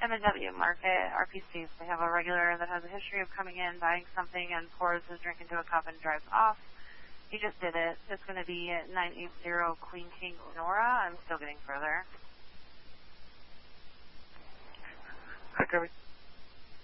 M&W Market, RPCs. They have a regular that has a history of coming in, buying something, and pours his drink into a cup and drives off. He just did it. It's going to be at 980 Queen King Nora. I'm still getting further. Hi, Kirby.